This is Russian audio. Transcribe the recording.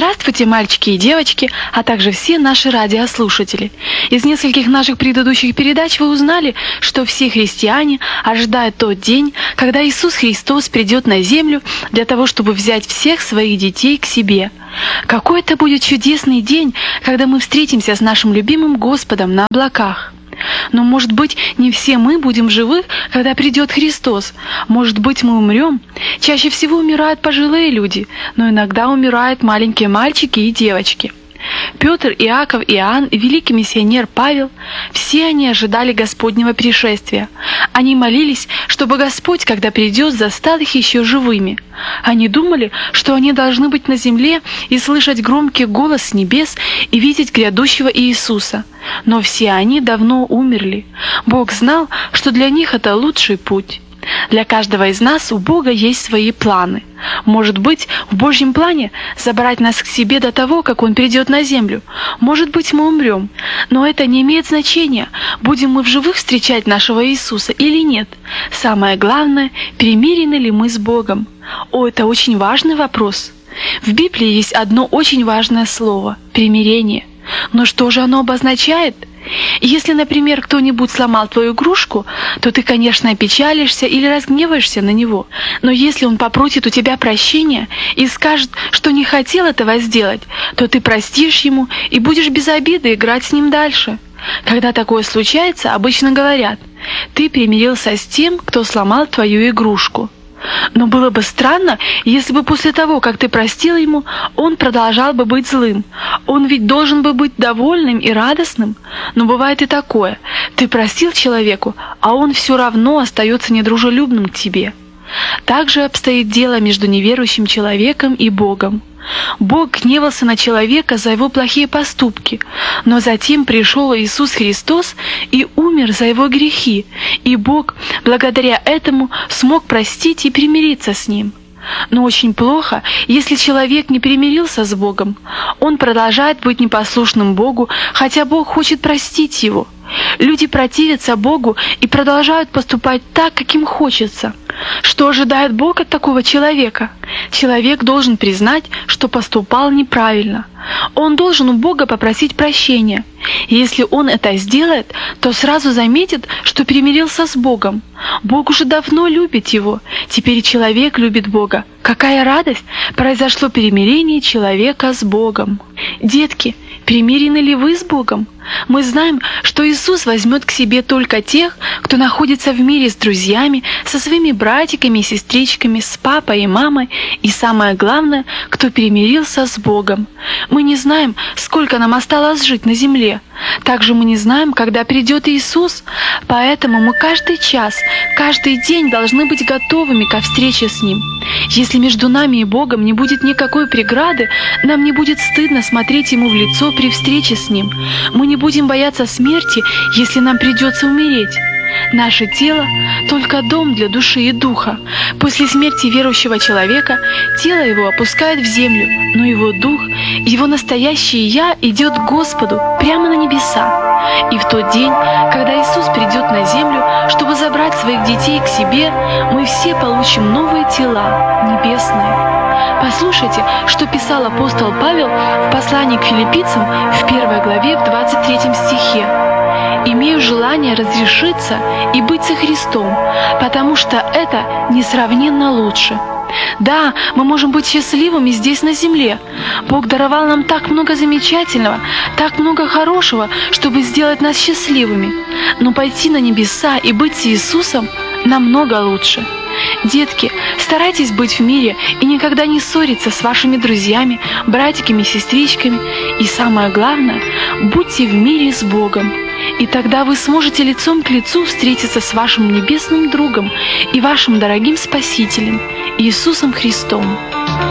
Здравствуйте, мальчики и девочки, а также все наши радиослушатели. Из нескольких наших предыдущих передач вы узнали, что все христиане ожидают тот день, когда Иисус Христос придет на землю для того, чтобы взять всех своих детей к себе. Какой это будет чудесный день, когда мы встретимся с нашим любимым Господом на облаках. Но, может быть, не все мы будем живы, когда придет Христос. Может быть, мы умрем. Чаще всего умирают пожилые люди, но иногда умирают маленькие мальчики и девочки. Петр, Иаков, Иоанн и великий миссионер Павел – все они ожидали Господнего пришествия. Они молились, чтобы Господь, когда придет, застал их еще живыми. Они думали, что они должны быть на земле и слышать громкий голос с небес и видеть грядущего Иисуса. Но все они давно умерли. Бог знал, что для них это лучший путь. Для каждого из нас у Бога есть свои планы. Может быть, в Божьем плане забрать нас к себе до того, как Он придет на землю. Может быть, мы умрем. Но это не имеет значения, будем мы в живых встречать нашего Иисуса или нет. Самое главное, примирены ли мы с Богом. Это очень важный вопрос. В Библии есть одно очень важное слово – примирение. Но что же оно обозначает? Если, например, кто-нибудь сломал твою игрушку, то ты, конечно, опечалишься или разгневаешься на него. Но если он попросит у тебя прощения и скажет, что не хотел этого сделать, то ты простишь ему и будешь без обиды играть с ним дальше. Когда такое случается, обычно говорят: «Ты примирился с тем, кто сломал твою игрушку». Но было бы странно, если бы после того, как ты простил ему, он продолжал бы быть злым. Он ведь должен бы быть довольным и радостным. Но бывает и такое. Ты простил человеку, а он все равно остается недружелюбным к тебе. Так же обстоит дело между неверующим человеком и Богом. Бог гневался на человека за его плохие поступки, но затем пришел Иисус Христос и умер за его грехи, и Бог благодаря этому смог простить и примириться с ним. Но очень плохо, если человек не примирился с Богом. Он продолжает быть непослушным Богу, хотя Бог хочет простить его. Люди противятся Богу и продолжают поступать так, как им хочется. Что ожидает Бог от такого человека? Человек должен признать, что поступал неправильно. Он должен у Бога попросить прощения. И если он это сделает, то сразу заметит, что примирился с Богом. Бог уже давно любит его. Теперь человек любит Бога. Какая радость! Произошло примирение человека с Богом. Детки, примирены ли вы с Богом? Мы знаем, что Иисус возьмет к себе только тех, кто находится в мире с друзьями, со своими братиками и сестричками, с папой и мамой, и самое главное, кто примирился с Богом. Мы не знаем, сколько нам осталось жить на земле. Также мы не знаем, когда придет Иисус, поэтому мы каждый час, каждый день должны быть готовыми ко встрече с Ним. Если между нами и Богом не будет никакой преграды, нам не будет стыдно смотреть Ему в лицо при встрече с Ним. Мы не будем бояться смерти, если нам придется умереть. Наше тело – только дом для души и духа. После смерти верующего человека тело его опускает в землю, но его дух, его настоящее «Я» идет к Господу прямо на небеса. И в тот день, когда Иисус придет на землю, чтобы забрать своих детей к себе, мы все получим новые тела, небесные. Послушайте, что писал апостол Павел в послании к филиппийцам в 1 главе, в 23 стихе. «Имею желание разрешиться и быть со Христом, потому что это несравненно лучше». Да, мы можем быть счастливыми здесь на земле. Бог даровал нам так много замечательного, так много хорошего, чтобы сделать нас счастливыми. Но пойти на небеса и быть с Иисусом намного лучше. Детки, старайтесь быть в мире и никогда не ссориться с вашими друзьями, братиками, сестричками. И самое главное, будьте в мире с Богом. И тогда вы сможете лицом к лицу встретиться с вашим небесным другом и вашим дорогим Спасителем, Иисусом Христом.